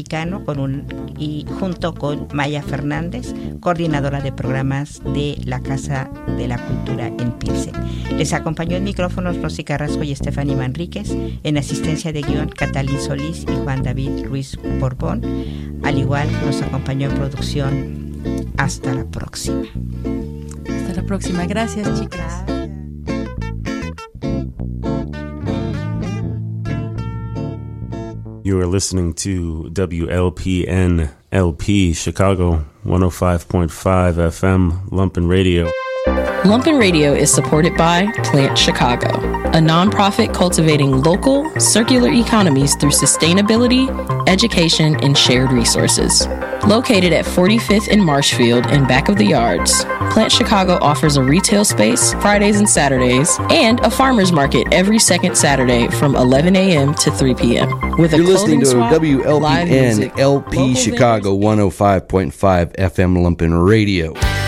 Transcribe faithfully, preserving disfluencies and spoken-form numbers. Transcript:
mexicano con un, y junto con Maya Fernández, coordinadora de programas de la Casa de la Cultura en Pilsen. Les acompañó en micrófonos Rosy Carrasco y Stephanie Manríquez, en asistencia de guión Catalín Solís y Juan David Ruiz Borbón. Al igual nos acompañó en producción. Hasta la próxima. Hasta la próxima. Gracias, chicas. You are listening to W L P N L P Chicago one oh five point five F M Lumpen Radio. Lumpen Radio is supported by Plant Chicago, a nonprofit cultivating local, circular economies through sustainability, education, and shared resources. Located at forty-fifth and Marshfield in back of the yards, Plant Chicago offers a retail space Fridays and Saturdays and a farmer's market every second Saturday from eleven a.m. to three p.m. With a You're listening to swap, W L P N live music, L P local Chicago vendors, one oh five point five F M Lumpen Radio.